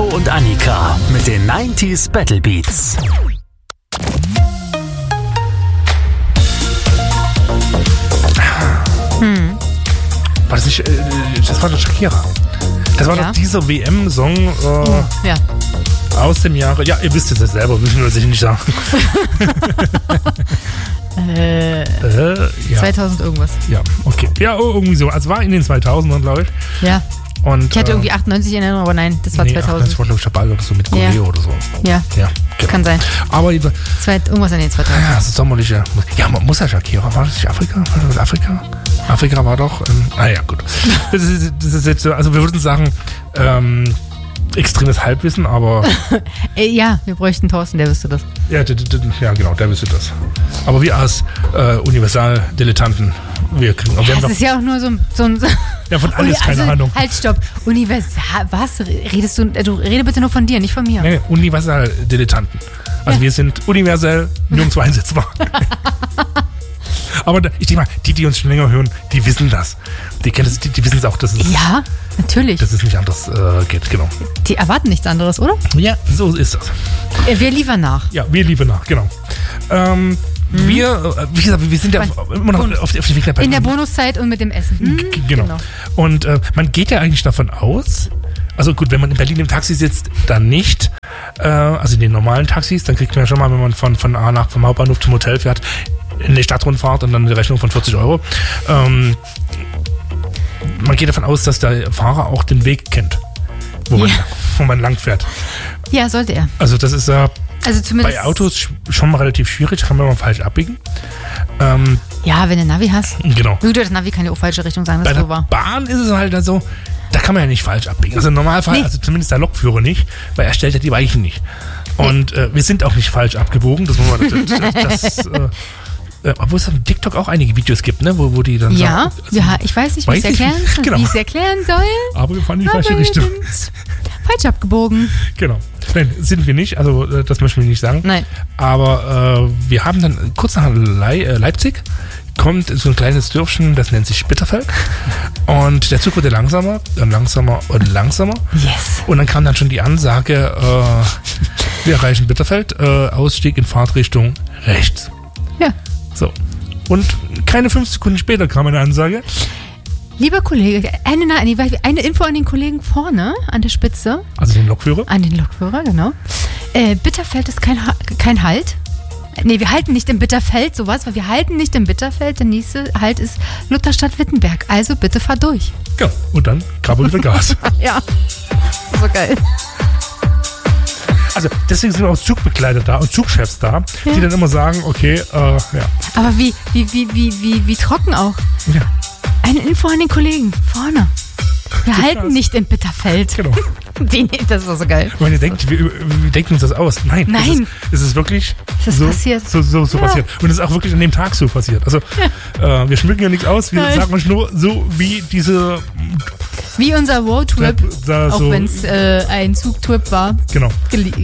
Otto und Annika mit den 90s Battle Beats. Was ich, das war doch Shakira. Das war doch dieser WM-Song aus dem Jahre. Ja, ihr wisst es jetzt selber, müssen wir sicher nicht sagen. 2000 irgendwas. Ja, okay. Ja, irgendwie so. Also war in den 2000ern, glaube ich. Ja. Und, Ich hatte irgendwie 98 in Erinnerung, aber nein, das war 2000. Das war, glaube ich, dabei oder so mit Choreo oder so. Ja, Ja, genau. kann sein. Aber Irgendwas in den 2000. ja, das sommerliche. Ja, man muss ja Shakira. War das nicht Afrika? War das Afrika? Afrika war doch. Naja, gut. Das ist jetzt so, also wir würden sagen, extremes Halbwissen, aber. Ja, wir bräuchten Thorsten, der wüsste das. Ja, genau, der wüsste das. Aber wir als Universal-Dilettanten, wir kriegen. Wir haben Das ist ja auch nur so ein. ja, von alles keine Ahnung. Halt, stopp. Universal. Was? Rede bitte nur von dir, nicht von mir. Nee, Universal-Dilettanten. Also wir sind universell nirgendwo einsetzbar. Aber ich denke mal, die uns schon länger hören, die wissen das. Die kennen das, die wissen es auch, dass es, Ja, natürlich. dass es nicht anders geht, genau. Die erwarten nichts anderes, oder? Ja, so ist das. Wir liefern nach. Ja, wir liefern nach, genau. Wir, wie gesagt, wir sind ja immer noch auf dem Weg In der Bonuszeit und mit dem Essen. Genau. Und man geht ja eigentlich davon aus, also gut, wenn man in Berlin im Taxi sitzt, dann nicht. Also in den normalen Taxis, dann kriegt man ja schon mal, wenn man vom Hauptbahnhof zum Hotel fährt, in die Stadtrundfahrt und dann eine Rechnung von 40 €. Man geht davon aus, dass der Fahrer auch den Weg kennt, wo man lang fährt. Ja, sollte er. Also das ist Also zumindest. bei Autos schon mal relativ schwierig, kann man mal falsch abbiegen. Ja, wenn du Navi hast. Genau. Gut, das Navi kann ja auch falsche Richtung sagen, Bei das der so war. Bahn ist es halt so, da kann man ja nicht falsch abbiegen. Also im Normalfall, also zumindest der Lokführer nicht, weil er stellt ja die Weichen nicht. Und wir sind auch nicht falsch abgebogen. Das muss man, obwohl es auf TikTok auch einige Videos gibt, ne, wo die dann Ja, sagen, also, ja, ich weiß nicht, wie ich es erklären soll. Aber wir fahren in die Aber falsche wir Richtung. sind falsch abgebogen. Genau. Nein, sind wir nicht. Also das möchten wir nicht sagen. Nein. Aber wir haben dann kurz nach Leipzig kommt so ein kleines Dörfchen, das nennt sich Bitterfeld. Und der Zug wurde langsamer und langsamer und langsamer. Yes. Und dann kam dann schon die Ansage, wir erreichen Bitterfeld, Ausstieg in Fahrtrichtung rechts. Ja. So. Und keine 5 Sekunden später kam eine Ansage. Lieber Kollege, eine Info an den Kollegen vorne, an der Spitze. Also den Lokführer. An den Lokführer, genau. Bitterfeld ist kein Halt. Nee, wir halten nicht im Bitterfeld, sowas, weil wir halten nicht im Bitterfeld. Der nächste Halt ist Lutherstadt-Wittenberg. Also bitte fahr durch. Ja, und dann krabbelt wieder Gas. Ja, so geil. Also deswegen sind auch Zugbegleiter da und Zugchefs da, die dann immer sagen, okay, ja. Aber wie trocken auch. Ja. Eine Info an den Kollegen, vorne. Wir halten nicht im Bitterfeld. Genau. Das ist doch so geil. Wenn ihr denkt, wir denken uns das aus. Nein. Es ist wirklich Es ist so passiert. So passiert. Und es ist auch wirklich an dem Tag so passiert. Also wir schmücken ja nichts aus, wir sagen euch nur so, wie diese... Wie unser Roadtrip, da auch so, wenn es ein Zugtrip war. Genau.